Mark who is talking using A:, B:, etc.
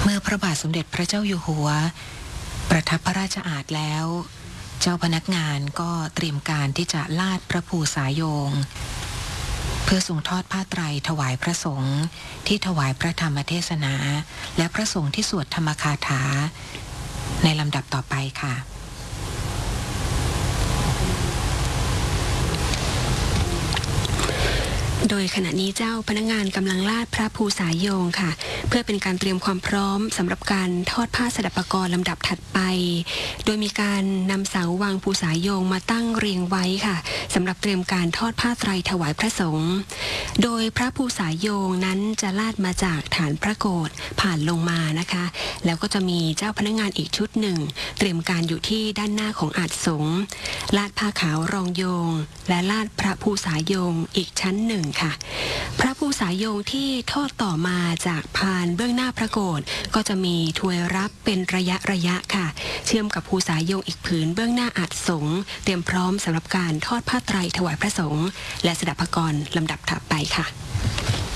A: มื่อพระบาทสมเด็จพระเจ้าอยู่หัวประทับพระราชอาณาแล้วเจ้าพนักงานก็เตรียมการที่จะลาดพระภูษาโยงเพื่อทรงทอดผ้าไตรถวายพระสงฆ์ที่ถวายพระธรรมเทศนาและพระสงฆ์ที่สวดธรรมคาถาในลำดับต่อไปค่ะ
B: โดยขณะนี้เจ้าพนักงานกำลังลาดพระภูษาโยงค่ะเพื่อเป็นการเตรียมความพร้อมสำหรับการทอดผ้าสดับปกรณ์ลำดับถัดไปโดยมีการนำเสาวางภูษาโยงมาตั้งเรียงไว้ค่ะสำหรับเตรียมการทอดผ้าไตรถวายพระสงฆ์โดยพระภูษาโยงนั้นจะลาดมาจากฐานพระโกฐผ่านลงมานะคะแล้วก็จะมีเจ้าพนักงานอีกชุดหนึ่งเตรียมการอยู่ที่ด้านหน้าของอาสน์สงฆ์ลาดผ้าขาวรองโยงและลาดพระภูษาโยงอีกชั้นหนึ่งพระภูษาโยงที่ทอดต่อมาจากพานเบื้องหน้าพระโกฐก็จะมีถวยรับเป็นระยะค่ะเชื่อมกับภูษาโยงอีกผืนเบื้องหน้าอาสน์สงฆ์เตรียมพร้อมสำหรับการทอดผ้าไตรถวายพระสงฆ์และสดับปกรณ์ลำดับถัดไปค่ะ